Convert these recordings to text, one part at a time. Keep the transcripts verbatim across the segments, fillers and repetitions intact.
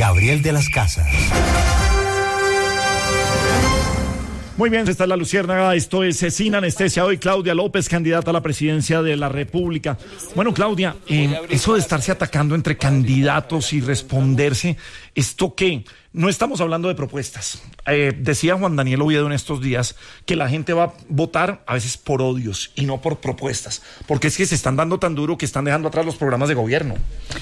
Gabriel de las Casas. Muy bien, esta es La Luciérnaga, esto es Sin Anestesia. Hoy Claudia López, candidata a la presidencia de la República. Bueno, Claudia, eh, eso de estarse atacando entre candidatos y responderse, ¿esto qué? No estamos hablando de propuestas. Eh, decía Juan Daniel Oviedo en estos días que la gente va a votar a veces por odios y no por propuestas, porque es que se están dando tan duro que están dejando atrás los programas de gobierno.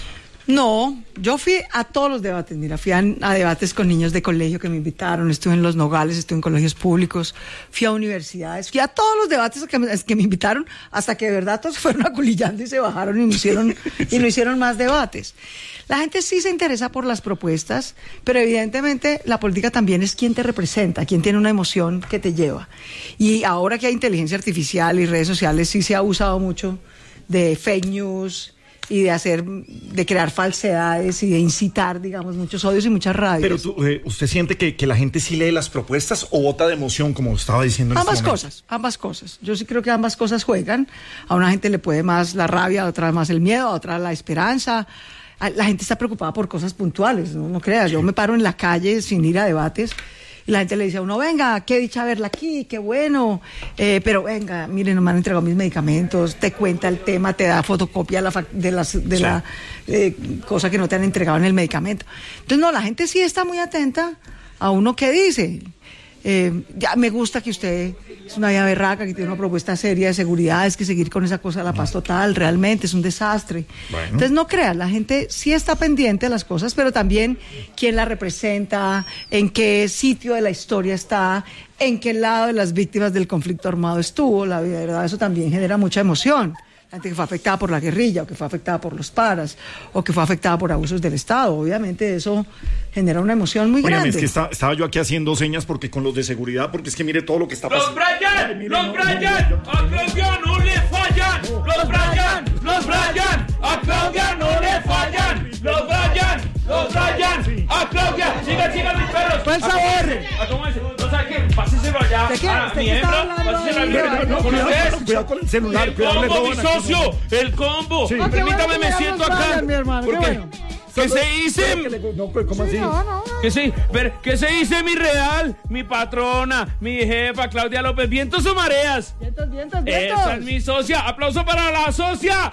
No, yo fui a todos los debates, mira, fui a, a debates con niños de colegio que me invitaron, estuve en Los Nogales, estuve en colegios públicos, fui a universidades, fui a todos los debates que me, que me invitaron, hasta que de verdad todos fueron aculillando y se bajaron y no hicieron, y no hicieron más debates. La gente sí se interesa por las propuestas, pero evidentemente la política también es quien te representa, quien tiene una emoción que te lleva. Y ahora que hay inteligencia artificial y redes sociales, sí se ha usado mucho de fake news y de hacer, de crear falsedades y de incitar, digamos, muchos odios y muchas rabias. Pero tú, eh, ¿usted siente que, que la gente sí lee las propuestas o vota de emoción, como estaba diciendo en Ambas este momento? cosas, ambas cosas. Yo sí creo que ambas cosas juegan. A una gente le puede más la rabia, a otra más el miedo, a otra la esperanza. La gente está preocupada por cosas puntuales, no, no creas. Yo me paro en la calle sin ir a debates y la gente le dice a uno, venga, qué dicha verla aquí, qué bueno, eh, pero venga, miren, no me han entregado mis medicamentos, te cuenta el tema, te da fotocopia la fac- de, las, de sí. la eh, cosa que no te han entregado en el medicamento. Entonces, no, la gente sí está muy atenta a uno que dice. Eh, ya me gusta que usted es una vieja berraca, que tiene una propuesta seria de seguridad, es que seguir con esa cosa de la paz total, realmente es un desastre. Bueno. Entonces no creas, la gente sí está pendiente de las cosas, pero también quién la representa, en qué sitio de la historia está, en qué lado de las víctimas del conflicto armado estuvo. La verdad, eso también genera mucha emoción. Gente que fue afectada por la guerrilla, o que fue afectada por los paras, o que fue afectada por abusos del Estado. Obviamente eso genera una emoción muy Oigan, grande. es que está, estaba yo aquí haciendo señas porque con los de seguridad, porque es que mire todo lo que está pasando. ¡Los Brian! ¡Los Brian! ¡A Claudia no le fallan! ¡Los Brian! ¡Los Brian! ¡A Claudia no le fallan! ¡Los Brian! ¡Los Brian! ¡A Claudia! ¡Sigan, sigan mis perros! ¿Cuál sabor? ¿A cómo es? ¿No sabe qué? Páseselo allá. ¿De qué? A ¿Usted mi qué está hembra. hablando Páseselo de- al No, hembra. no, ¿Con cuidado, ustedes? cuidado con el celular, El cuidado, le combo, roban mi aquí. socio. El combo. Sí. Ah, qué Permítame, bueno que me me siento llamas acá. Brian, mi hermano, qué Porque bueno. ¿qué se dice? No, pues, ¿cómo así? No, no, no. ¿Qué se, pero, ¿Qué se dice mi real, mi patrona, mi jefa Claudia López? ¿Vientos o mareas? Vientos, vientos, vientos. Esa es mi socia. ¡Aplauso para la socia!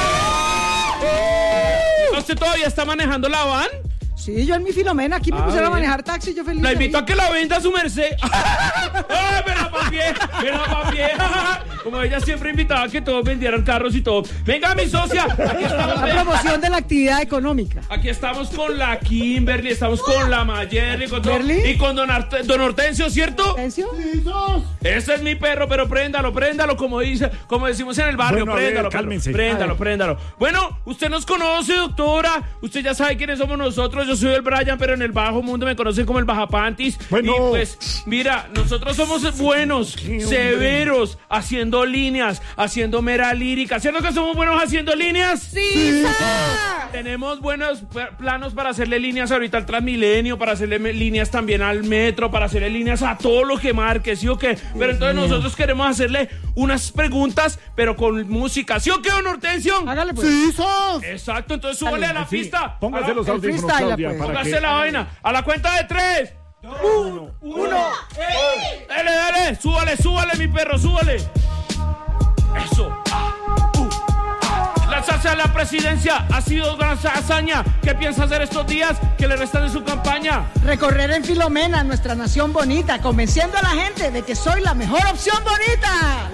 ¿Usted todavía está manejando la van? Sí, yo en mi Filomena, aquí me Ah, pusieron a bien. manejar taxi, yo feliz. La de invito ir. a que la venda a su merced. ¡Ah, me la papié! ¡Me la papié! Como ella siempre invitaba a que todos vendieran carros y todo. Venga, mi socia. Aquí estamos. La promoción de la actividad económica. Aquí estamos con la Kimberly, estamos con la Mayerly, con todo, ¿Kimberly? y con don, Arte, don Hortensio, ¿cierto? ¿Hortensio? Ese es mi perro, pero préndalo, préndalo, como dice, como decimos en el barrio, Bueno, a ver, préndalo, cálmense. préndalo, A ver. préndalo. Bueno, usted nos conoce, doctora, usted ya sabe quiénes somos nosotros, yo soy el Brian, pero en el bajo mundo me conocen como el Bajapantis. Bueno. Y pues, mira, nosotros somos buenos, severos, haciendo líneas, haciendo mera lírica. ¿Cierto que somos buenos haciendo líneas? ¡Sí! Tenemos buenos p- planos para hacerle líneas ahorita al Transmilenio, para hacerle me- líneas también al metro, para hacerle líneas a todo lo que marque, ¿sí o qué? Pero entonces nosotros queremos hacerle unas preguntas, pero con música, ¿sí o qué, don Hortensio? Hágale pues. ¡Sí, sos! Exacto, entonces súbale a la Sí, pista. póngase A la- los el audífonos, freestyle, Claudia, pues. para Póngase que... la vaina. A la cuenta de tres. Uno. Uno. Dale, dale. Súbale, súbale, mi perro, súbale. Eso. Ah, uh, ah. Lanzarse a la presidencia ha sido gran hazaña. ¿Qué piensa hacer estos días que le restan de su campaña? Recorrer en Filomena, nuestra nación bonita, convenciendo a la gente de que soy la mejor opción bonita.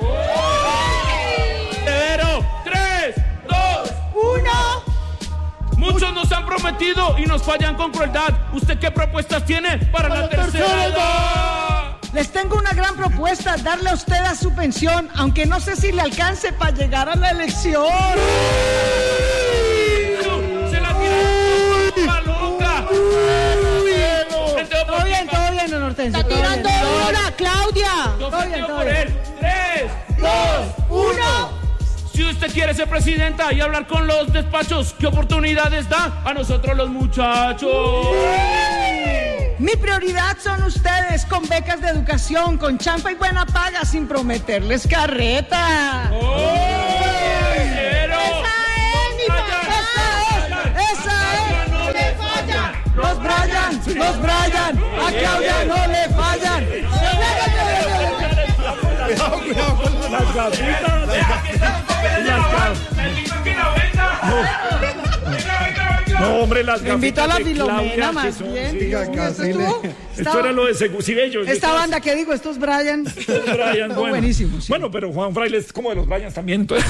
Cero, tres, dos, Uno. muchos nos han prometido y nos fallan con crueldad. ¿Usted qué propuestas tiene para, la tercera edad? Les tengo una gran propuesta, darle a usted a su pensión, aunque no sé si le alcance para llegar a la elección. Se la tira la loca. Todo bien, todo bien, don Hortensio. ¡Está todo bien, tirando todo bien. dura, Claudia! Yo Todo bien, festeo todo por bien. él. Tres, dos, ¡Uno! Si usted quiere ser presidenta y hablar con los despachos, ¿qué oportunidades da a nosotros los muchachos? Mi prioridad son ustedes, con becas de educación, con champa y buena paga, sin prometerles carreta. ¡Ay, cero! ¡Esa es mi Vayan, papá! ¡Esa es! ¡Esa es! no le fallan. Los Brian, los Brian, a Claudia no le fallan. Cuidado, cuidado con las gafitas. Las gafitas. No, hombre, las gafitas. Me invito a la de Filomena, Claudia, más son, bien. sí, Dios mío, esto estuvo- esto estaba- era lo de seguro. Sí, bello. Esta banda, ¿qué digo? Estos Brian. Brian, bueno. Buenísimo. Sí. Bueno, pero Juan Fraile es como de los Bryans también. Entonces.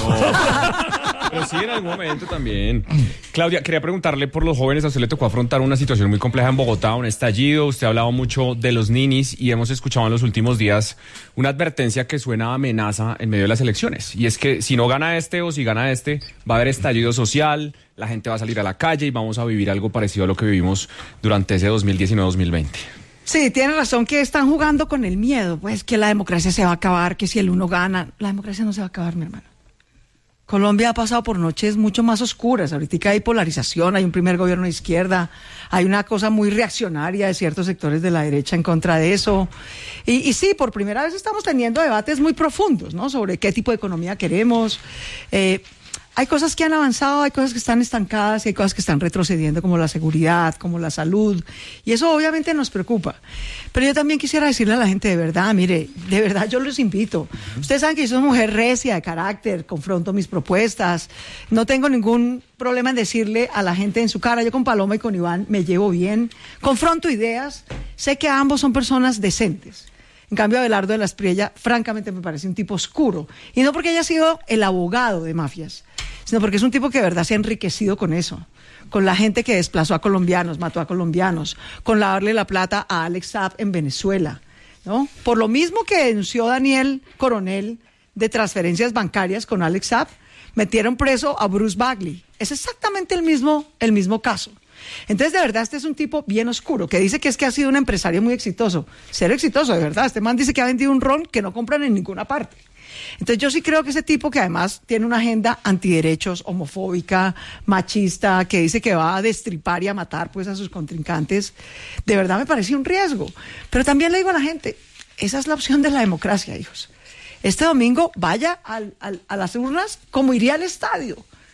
Pero sí, en algún momento también. Claudia, quería preguntarle por los jóvenes. A usted le tocó afrontar una situación muy compleja en Bogotá, un estallido. Usted ha hablado mucho de los ninis y hemos escuchado en los últimos días una advertencia que suena a amenaza en medio de las elecciones. Y es que si no gana este o si gana este, va a haber estallido social, la gente va a salir a la calle y vamos a vivir algo parecido a lo que vivimos durante ese dos mil diecinueve dos mil veinte. Sí, tiene razón que están jugando con el miedo, pues que la democracia se va a acabar, que si el uno gana, la democracia no se va a acabar, mi hermano. Colombia ha pasado por noches mucho más oscuras. Ahorita hay polarización, hay un primer gobierno de izquierda, hay una cosa muy reaccionaria de ciertos sectores de la derecha en contra de eso. Y, y sí, por primera vez estamos teniendo debates muy profundos, ¿no? Sobre qué tipo de economía queremos. Eh, Hay cosas que han avanzado, hay cosas que están estancadas y hay cosas que están retrocediendo, como la seguridad, como la salud, y eso obviamente nos preocupa. Pero yo también quisiera decirle a la gente de verdad, mire, de verdad yo los invito. Ustedes saben que yo soy una mujer recia de carácter, confronto mis propuestas, no tengo ningún problema en decirle a la gente en su cara, yo con Paloma y con Iván me llevo bien, confronto ideas, sé que ambos son personas decentes. En cambio, Abelardo de la Espriella, francamente, me parece un tipo oscuro. Y no porque haya sido el abogado de mafias, sino porque es un tipo que de verdad se ha enriquecido con eso. Con la gente que desplazó a colombianos, mató a colombianos, con lavarle la plata a Alex Saab en Venezuela, ¿no? Por lo mismo que denunció Daniel Coronel de transferencias bancarias con Alex Saab, metieron preso a Bruce Bagley. Es exactamente el mismo, el mismo caso. Entonces, de verdad, este es un tipo bien oscuro, que dice que es que ha sido un empresario muy exitoso. Ser exitoso, de verdad. Este man dice que ha vendido un ron que no compran en ninguna parte. Entonces, yo sí creo que ese tipo, que además tiene una agenda antiderechos, homofóbica, machista, que dice que va a destripar y a matar pues a sus contrincantes, de verdad me parece un riesgo. Pero también le digo a la gente, esa es la opción de la democracia, hijos. Este domingo vaya al, al, a las urnas como iría al estadio.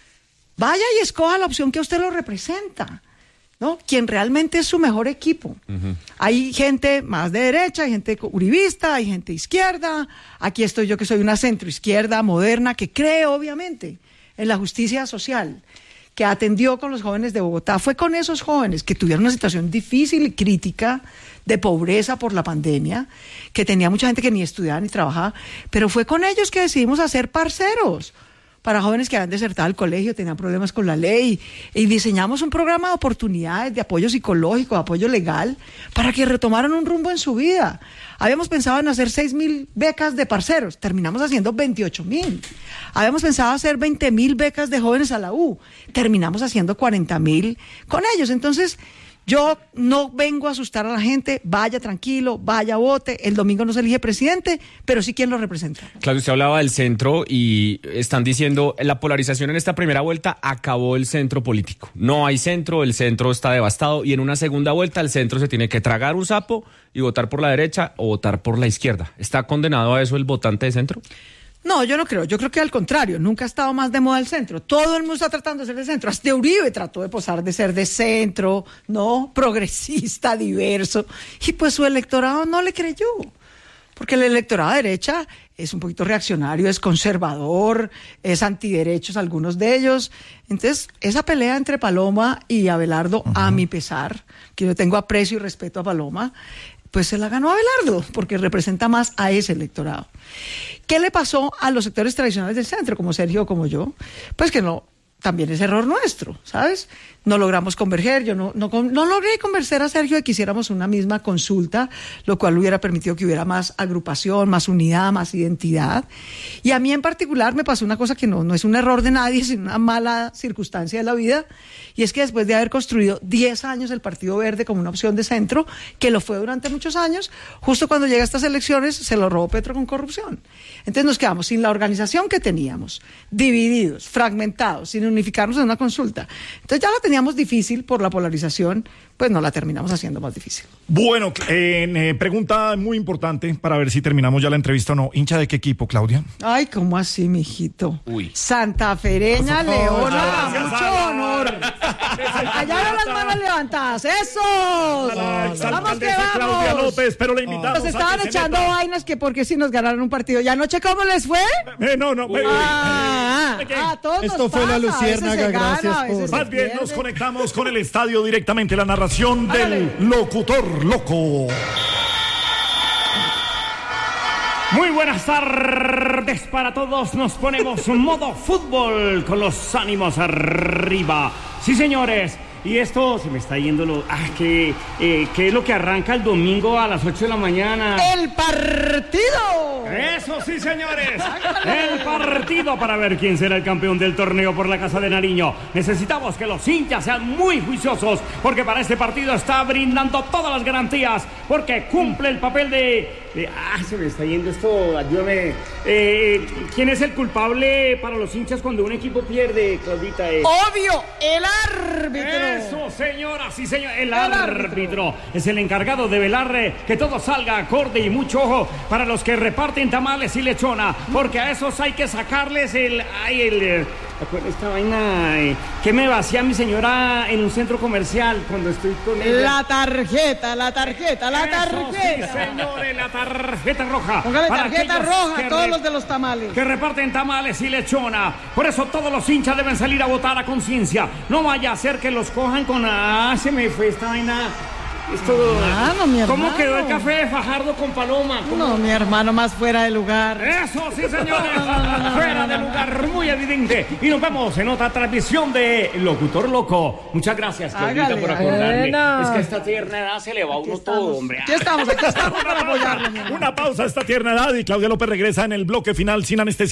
Vaya y escoja la opción que a usted lo representa, ¿no? Quien realmente es su mejor equipo. Uh-huh. Hay gente más de derecha, hay gente uribista, hay gente izquierda. Aquí estoy yo, que soy una centroizquierda moderna, que cree obviamente en la justicia social, que atendió con los jóvenes de Bogotá. Fue con esos jóvenes que tuvieron una situación difícil y crítica de pobreza por la pandemia, que tenía mucha gente que ni estudiaba ni trabajaba, pero fue con ellos que decidimos hacer parceros para jóvenes que habían desertado el colegio, tenían problemas con la ley, y diseñamos un programa de oportunidades, de apoyo psicológico, de apoyo legal, para que retomaran un rumbo en su vida. Habíamos pensado en hacer seis mil becas de parceros, terminamos haciendo veintiocho mil. Habíamos pensado hacer veinte mil becas de jóvenes a la U, terminamos haciendo cuarenta mil con ellos. Entonces, yo no vengo a asustar a la gente, vaya tranquilo, vaya vote, el domingo no se elige presidente, pero sí quien lo representa. Claro, usted hablaba del centro y están diciendo, la polarización en esta primera vuelta acabó el centro político. No hay centro, el centro está devastado y en una segunda vuelta el centro se tiene que tragar un sapo y votar por la derecha o votar por la izquierda. ¿Está condenado a eso el votante de centro? No, yo no creo. Yo creo que al contrario, nunca ha estado más de moda el centro. Todo el mundo está tratando de ser de centro. Hasta Uribe trató de posar de ser de centro, ¿no? Progresista, diverso. Y pues su electorado no le creyó. Porque el electorado de derecha es un poquito reaccionario, es conservador, es antiderechos algunos de ellos. Entonces, esa pelea entre Paloma y Abelardo, uh-huh. a mi pesar, que yo tengo aprecio y respeto a Paloma, pues se la ganó Abelardo, porque representa más a ese electorado. ¿Qué le pasó a los sectores tradicionales del centro, como Sergio o como yo? Pues que no, también es error nuestro, ¿sabes? No logramos converger, yo no, no, no logré convencer a Sergio de que hiciéramos una misma consulta, lo cual hubiera permitido que hubiera más agrupación, más unidad, más identidad. Y a mí en particular me pasó una cosa que no, no es un error de nadie, sino una mala circunstancia de la vida, y es que después de haber construido diez años el Partido Verde como una opción de centro, que lo fue durante muchos años, justo cuando llega a estas elecciones se lo robó Petro con corrupción. Entonces nos quedamos sin la organización que teníamos, divididos, fragmentados, sin unificarnos en una consulta. Entonces ya la teníamos difícil por la polarización, pues no la terminamos haciendo más difícil. Bueno, eh, eh, pregunta muy importante para ver si terminamos ya la entrevista o no. ¿Hincha de qué equipo, Claudia? Ay, ¿cómo así, mijito? Uy. Santafereña, Leona, mucho honor. Allá van las manos levantadas. ¡Esos! La ¡Vamos que exalcaldesa Claudia vamos! López, pero le invitamos Nos estaban a que se echando meta. vainas que porque si nos ganaron un partido. ¿Y anoche cómo les fue? Eh, no, no. eh, Ah, eh, ah, a todos nos Esto fue la pasa, a veces Luciérnaga, se gana, gracias a veces por- se Más bien pierde. nos conectamos con el estadio directamente, la narración del Hágale. locutor loco. Muy buenas tardes para todos. Nos ponemos modo fútbol con los ánimos arriba. Sí, señores. Y esto se me está yendo lo... Ah, que, eh, ¿qué es lo que arranca el domingo a las ocho de la mañana? ¡El partido! Eso sí, señores. El partido para ver quién será el campeón del torneo por la Casa de Nariño. Necesitamos que los hinchas sean muy juiciosos, porque para este partido está brindando todas las garantías, porque cumple el papel de... de- ah, se me está yendo esto, ayúdame. Eh, ¿Quién es el culpable para los hinchas cuando un equipo pierde, Claudita? Eh, Obvio, el árbitro. Eso, señora, sí, señor. El, El árbitro. árbitro es el encargado de velar eh, que todo salga acorde, y mucho ojo para los que reparten tamales y lechona, porque a esos hay que sacarles el... Ay, el... eh, esta vaina eh, que me vacía mi señora en un centro comercial cuando estoy con ella. La tarjeta, la tarjeta, la Eso, tarjeta. sí, señores, la tarjeta roja. Póngale Para tarjeta aquellos roja que a todos re- los de los tamales. que reparten tamales y lechona. Por eso todos los hinchas deben salir a votar a conciencia. No vaya a ser que los cojan con... Ah, se me fue esta vaina. Esto... Hermano, mi ¿Cómo hermano. quedó el café de Fajardo con Paloma? ¿Cómo? No, mi hermano, más fuera de lugar. Eso sí, señores. Fuera de lugar, muy evidente. Y nos vemos en otra transmisión de Locutor Loco. Muchas gracias, Claudita, Hágale, por acordarme. bueno. Es que a esta tierna edad se le va a uno todo, hombre. Aquí estamos, aquí estamos para apoyarlo, mi hermano. Una pausa a esta tierna edad y Claudia López regresa en el bloque final sin anestesia.